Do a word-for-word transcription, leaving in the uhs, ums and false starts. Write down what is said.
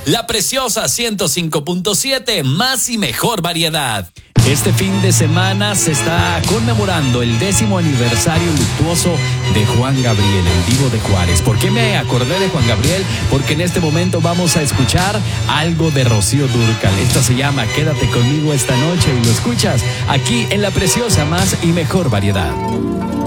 La Preciosa ciento cinco punto siete, más y mejor variedad. Este fin de semana se está conmemorando el décimo aniversario luctuoso de Juan Gabriel, el Divo de Juárez. ¿Por qué me acordé de Juan Gabriel? Porque en este momento vamos a escuchar algo de Rocío Dúrcal. Esto se llama Quédate conmigo esta noche y lo escuchas aquí en La Preciosa, más y mejor variedad.